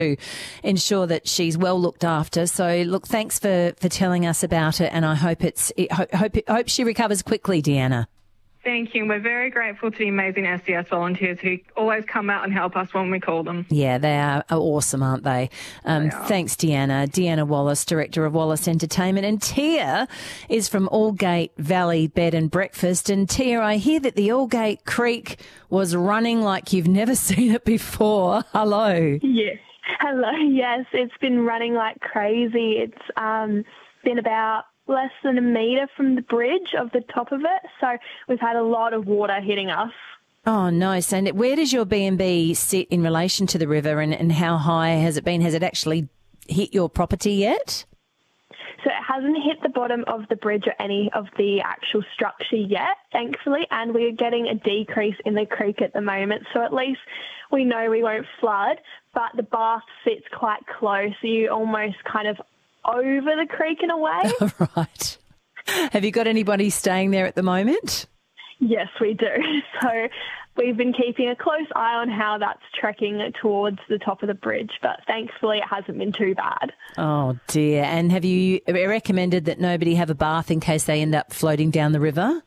to ensure that she's well looked after. So, look, thanks for telling us about it, and I hope hope she recovers quickly, Deanna. Thank you. We're very grateful to the amazing SES volunteers who always come out and help us when we call them. Yeah, they are awesome, aren't they? Thanks, Deanna. Deanna Wallace, Director of Wallace Entertainment. And Tia is from Aldgate Valley Bed and Breakfast. And Tia, I hear that the Aldgate Creek was running like you've never seen it before. Hello. Yes. Hello. Yes, it's been running like crazy. It's been about less than a metre from the bridge of the top of it. So we've had a lot of water hitting us. Oh, nice. And where does your B&B sit in relation to the river, and how high has it been? Has it actually hit your property yet? So it hasn't hit the bottom of the bridge or any of the actual structure yet, thankfully, and we're getting a decrease in the creek at the moment. So at least we know we won't flood, but the bath sits quite close. So you almost kind of over the creek in a way. Right. Have you got anybody staying there at the moment? Yes, we do. So we've been keeping a close eye on how that's trekking towards the top of the bridge, but thankfully it hasn't been too bad. Oh, dear. And have you recommended that nobody have a bath in case they end up floating down the river?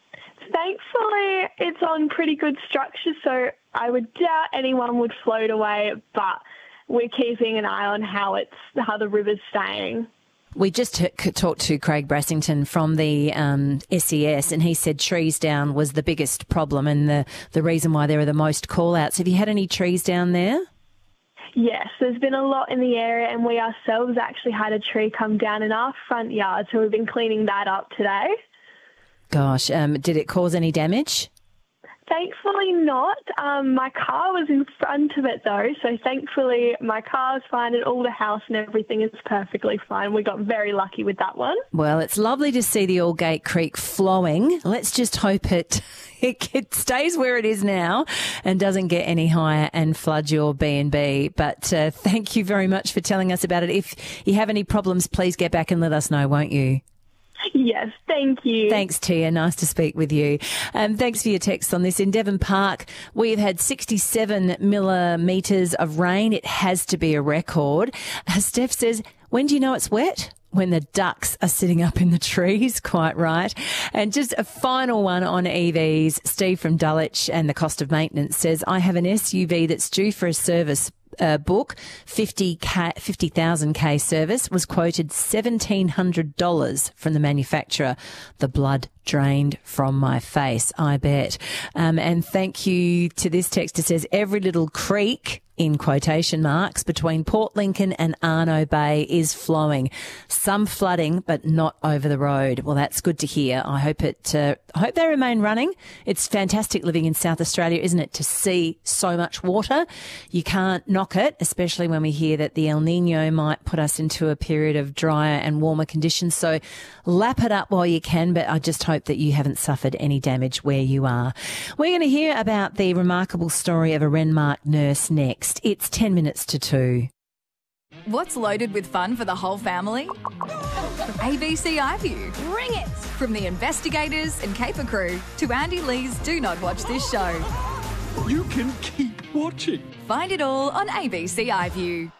Thankfully, it's on pretty good structure, so I would doubt anyone would float away, but we're keeping an eye on how the river's staying. We just talked to Craig Brassington from the SES, and he said trees down was the biggest problem and the reason why there are the most call-outs. Have you had any trees down there? Yes, there's been a lot in the area, and we ourselves actually had a tree come down in our front yard, so we've been cleaning that up today. Gosh, did it cause any damage? Thankfully not. My car was in front of it though, so thankfully my car's fine and all the house and everything is perfectly fine. We got very lucky with that one. Well, it's lovely to see the Aldgate Creek flowing. Let's just hope it stays where it is now and doesn't get any higher and flood your B&B. But thank you very much for telling us about it. If you have any problems, please get back and let us know, won't you? Yes, thank you. Thanks, Tia. Nice to speak with you. Thanks for your text on this. In Devon Park, we've had 67 millimetres of rain. It has to be a record. Steph says, when do you know it's wet? When the ducks are sitting up in the trees, quite right. And just a final one on EVs. Steve from Dulwich and the cost of maintenance says, I have an SUV that's due for a service book, 50,000 K service, was quoted $1,700 from the manufacturer. The blood drained from my face, I bet. And thank you to this text that says, every little creek, in quotation marks, between Port Lincoln and Arno Bay is flowing. Some flooding, but not over the road. Well, that's good to hear. I hope they remain running. It's fantastic living in South Australia, isn't it, to see so much water. You can't knock it, especially when we hear that the El Nino might put us into a period of drier and warmer conditions. So lap it up while you can, but I just hope that you haven't suffered any damage where you are. We're going to hear about the remarkable story of a Renmark nurse next. It's 10 minutes to 2. What's loaded with fun for the whole family? ABC iView. Bring it! From the investigators and caper crew to Andy Lee's Do Not Watch This Show. You can keep watching. Find it all on ABC iView.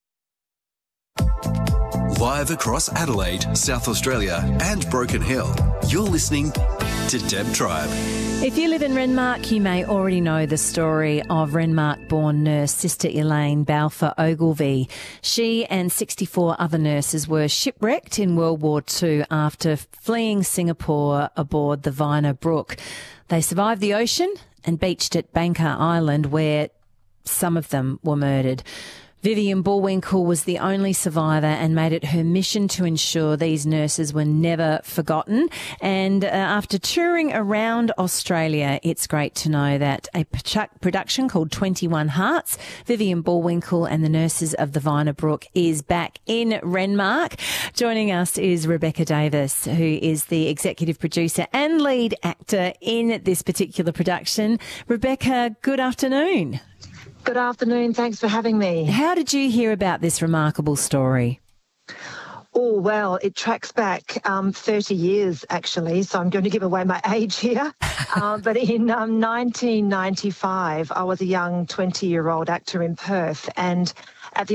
Live across Adelaide, South Australia and Broken Hill, you're listening to Deb Tribe. If you live in Renmark, you may already know the story of Renmark-born nurse Sister Elaine Balfour Ogilvie. She and 64 other nurses were shipwrecked in World War II after fleeing Singapore aboard the Vina Brook. They survived the ocean and beached at Banker Island, where some of them were murdered. Vivian Bullwinkle was the only survivor and made it her mission to ensure these nurses were never forgotten. And after touring around Australia, it's great to know that a production called 21 Hearts, Vivian Bullwinkle and the nurses of the Vina Brook, is back in Renmark. Joining us is Rebecca Davis, who is the executive producer and lead actor in this particular production. Rebecca, good afternoon. Good afternoon. Thanks for having me. How did you hear about this remarkable story? Oh, well, it tracks back 30 years, actually, so I'm going to give away my age here. But in 1995, I was a young 20-year-old actor in Perth, and